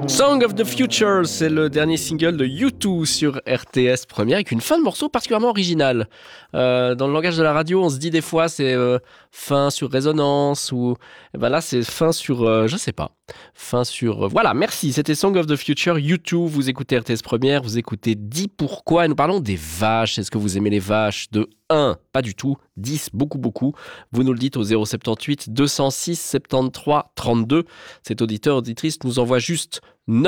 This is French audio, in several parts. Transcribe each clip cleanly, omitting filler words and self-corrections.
Song of the Future, c'est le dernier single de U2 sur RTS Première avec une fin de morceau particulièrement originale. Dans le langage de la radio, on se dit des fois c'est fin sur résonance ou ben là c'est fin sur je sais pas. Fin sur voilà, merci, c'était Song of the Future U2, vous écoutez RTS Première, vous écoutez 10 pourquoi et nous parlons des vaches. Est-ce que vous aimez les vaches? De 1, pas du tout, 10, beaucoup. Vous nous le dites au 078 206 73 32. Cet auditrice nous envoie juste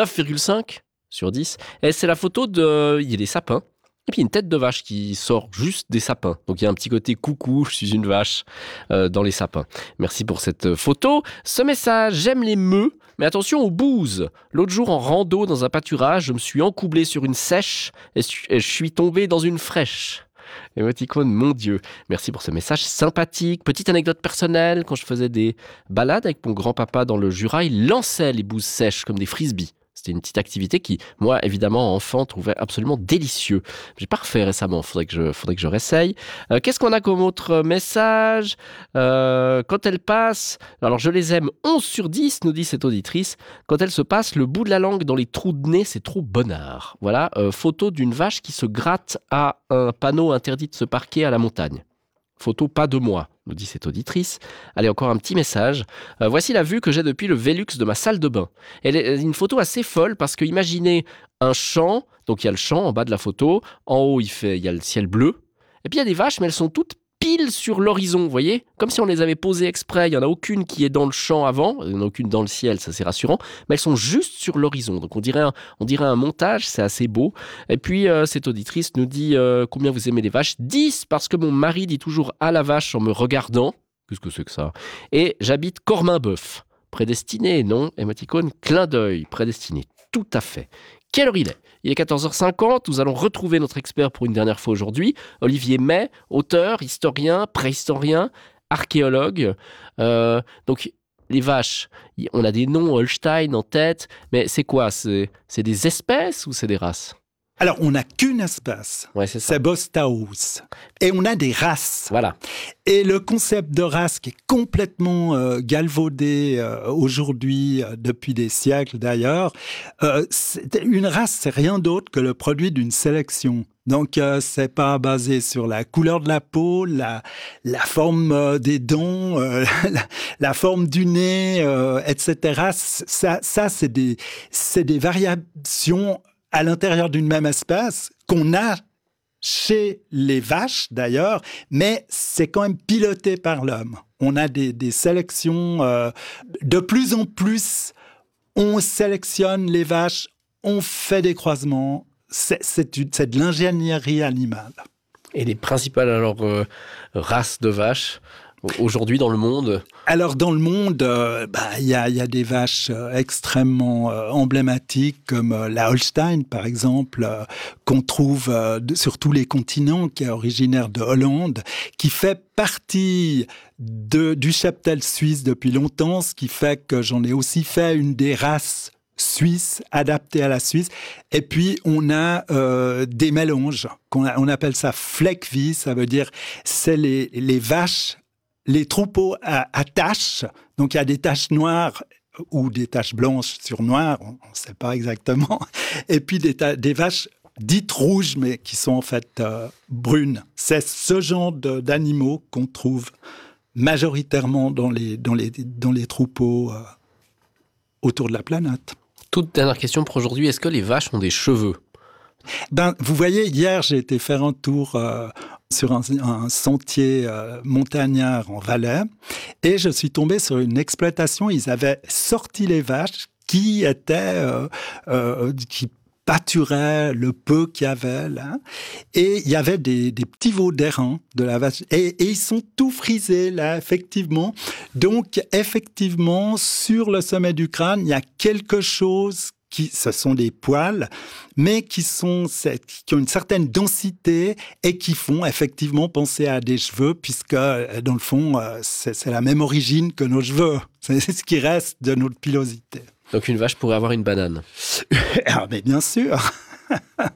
9,5 sur 10. Et c'est la photo il y a des sapins. Et puis une tête de vache qui sort juste des sapins. Donc il y a un petit côté coucou, je suis une vache dans les sapins. Merci pour cette photo. Ce message, j'aime les meux, mais attention aux bouses. L'autre jour en rando dans un pâturage, je me suis encoublé sur une sèche et je suis tombé dans une fraîche. Émoticône, mon Dieu. Merci pour ce message sympathique. Petite anecdote personnelle, quand je faisais des balades avec mon grand-papa dans le Jura, il lançait les bouses sèches comme des frisbees. C'était une petite activité qui, moi, évidemment, enfant, trouvais absolument délicieux. J'ai pas refait récemment, faudrait que je réessaye. Qu'est-ce qu'on a comme autre message quand elle passe, alors je les aime 11 sur 10, nous dit cette auditrice. Quand elle se passe le bout de la langue dans les trous de nez, c'est trop bonnard. Voilà, photo d'une vache qui se gratte à un panneau interdit de se parquer à la montagne. Photo pas de moi, nous dit cette auditrice. Allez, encore un petit message. Voici la vue que j'ai depuis le Velux de ma salle de bain. Elle est une photo assez folle parce que imaginez un champ, donc il y a le champ en bas de la photo, en haut il y a le ciel bleu, et puis il y a des vaches, mais elles sont toutes pile sur l'horizon, vous voyez? Comme si on les avait posées exprès, il n'y en a aucune qui est dans le champ avant, il n'y en a aucune dans le ciel, ça c'est rassurant, mais elles sont juste sur l'horizon, donc on dirait un montage, c'est assez beau. Et puis cette auditrice nous dit combien vous aimez les vaches? 10, parce que mon mari dit toujours à la vache en me regardant. Qu'est-ce que c'est que ça? Et j'habite Corminboeuf. Prédestiné, non? Émoticône, clin d'œil, prédestiné, tout à fait. Quelle heure il est? Il est 14h50, nous allons retrouver notre expert pour une dernière fois aujourd'hui, Olivier May, auteur, historien, préhistorien, archéologue. Donc les vaches, on a des noms Holstein en tête, mais c'est quoi? C'est des espèces ou c'est des races? Alors, on n'a qu'une espèce, ouais, c'est Bostaurus. Et on a des races. Voilà. Et le concept de race qui est complètement galvaudé aujourd'hui, depuis des siècles d'ailleurs, une race, c'est rien d'autre que le produit d'une sélection. Donc, c'est pas basé sur la couleur de la peau, la forme des dents, la forme du nez, etc. Ça c'est des variations à l'intérieur d'une même espèce qu'on a chez les vaches d'ailleurs, mais c'est quand même piloté par l'homme. On a des sélections, de plus en plus, on sélectionne les vaches, on fait des croisements, c'est de l'ingénierie animale. Et les principales races de vaches aujourd'hui dans le monde? Alors dans le monde, il y a des vaches extrêmement emblématiques comme la Holstein par exemple, qu'on trouve sur tous les continents, qui est originaire de Hollande, qui fait partie du cheptel suisse depuis longtemps, ce qui fait que j'en ai aussi fait une des races suisse, adapté à la Suisse. Et puis, on a des mélanges. On appelle ça Fleckvieh, ça veut dire c'est les vaches, les troupeaux à taches. Donc, il y a des taches noires ou des taches blanches sur noir, on ne sait pas exactement. Et puis, des vaches dites rouges, mais qui sont en fait brunes. C'est ce genre d'animaux qu'on trouve majoritairement dans les troupeaux autour de la planète. Toute dernière question pour aujourd'hui, est-ce que les vaches ont des cheveux? Vous voyez, hier, j'ai été faire un tour sur un sentier montagnard en Valais et je suis tombé sur une exploitation. Ils avaient sorti les vaches qui pâturaient le peu qu'il y avait là. Et il y avait des petits veaux d'airain de la vache. Et ils sont tout frisés là, effectivement. Donc, effectivement, sur le sommet du crâne, il y a quelque chose ce sont des poils, mais qui ont une certaine densité et qui font effectivement penser à des cheveux, puisque dans le fond, c'est la même origine que nos cheveux. C'est ce qui reste de notre pilosité. Donc une vache pourrait avoir une banane. Ah, mais bien sûr.